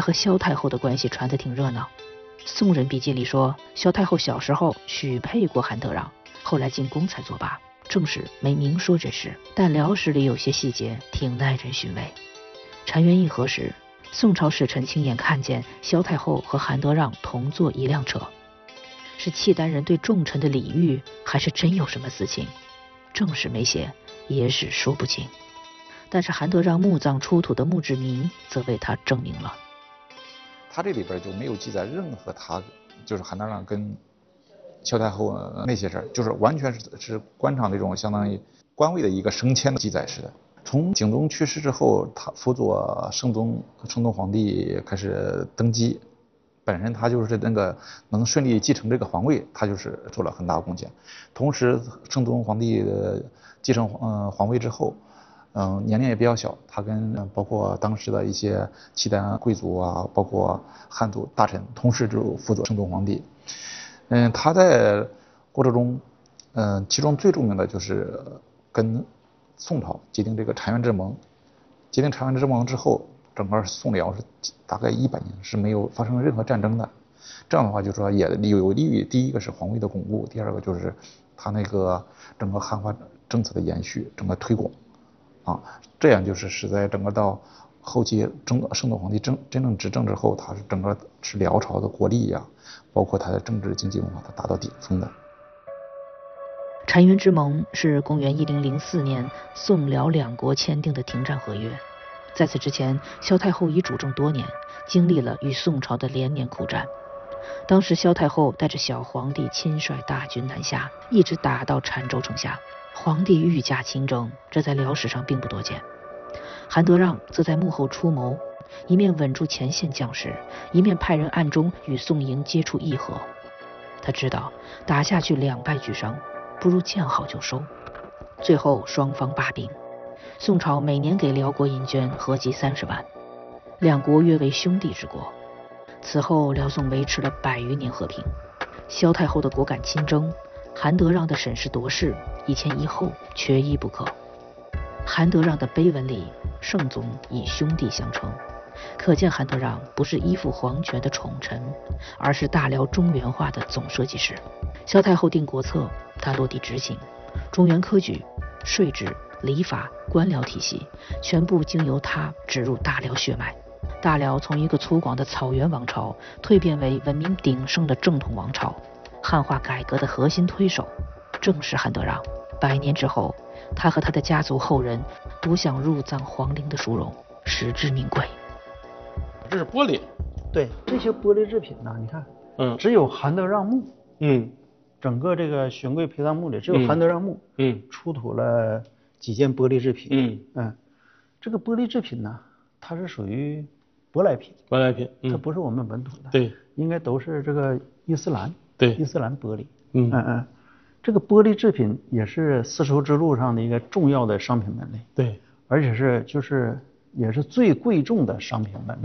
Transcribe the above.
和萧太后的关系传得挺热闹。宋人笔记里说，萧太后小时候许配过韩德让，后来进宫才作罢，正史没明说这事，但辽史里有些细节挺耐人寻味。澶渊议和时，宋朝使臣亲眼看见萧太后和韩德让同坐一辆车，是契丹人对重臣的礼遇，还是真有什么私情？正史没写，野史说不清。但是韩德让墓葬出土的墓志铭则为他证明了。 他这里边就没有记载任何他就是韩德让跟萧太后那些事儿，就是完全是官场那种相当于官位的一个升迁的记载似的。从景宗去世之后，他辅佐圣宗皇帝开始登基，本身他就是那个能顺利继承这个皇位，他就是做了很大贡献。同时，圣宗皇帝继承皇位之后，年龄也比较小，他跟包括当时的一些契丹贵族啊，包括汉族大臣，同时就辅佐圣宗皇帝。他在过程中，其中最著名的就是跟宋朝结定这个澶渊之盟。结定澶渊之盟之后，整个宋辽是大概100年是没有发生任何战争的。这样的话，就说也有利于第一个是皇位的巩固，第二个就是他那个整个汉化政策的延续，整个推广。这样就是使在整个到后期圣宗皇帝真正执政之后，他是整个是辽朝的国力呀，包括他的政治经济文化，他达到顶峰的。 澶渊之盟是公元1004年宋辽两国签订的停战合约。在此之前，萧太后已主政多年，经历了与宋朝的连年苦战。当时萧太后带着小皇帝亲率大军南下，一直打到澶州城下。皇帝御驾亲征，这在辽史上并不多见。韩德让则在幕后出谋，一面稳住前线将士，一面派人暗中与宋营接触议和。他知道打下去两败俱伤，不如见好就收。最后双方罢兵，宋朝每年给辽国银绢合计30万，两国约为兄弟之国。此后辽宋维持了100余年和平。萧太后的果敢亲征，韩德让的审时度势，一前一后，缺一不可。韩德让的碑文里，圣宗以兄弟相称，可见韩德让不是依附皇权的宠臣，而是大辽中原化的总设计师。萧太后定国策，他落地执行，中原科举、税制、礼法、官僚体系，全部经由他植入大辽血脉。大辽从一个粗犷的草原王朝蜕变为文明鼎盛的正统王朝，汉化改革的核心推手正是韩德让。100年之后，他和他的家族后人独享入葬皇陵的殊荣，实至名归。 这是玻璃， 对，这些玻璃制品呢，你看，只有韩德让墓，整个这个玄贵陪葬墓里只有韩德让墓，出土了几件玻璃制品，这个玻璃制品呢，它是属于舶来品，它不是我们本土的， 对， 应该都是这个伊斯兰玻璃，这个玻璃制品也是丝绸之路上的一个重要的商品门类， 对， 而且也是最贵重的商品门类。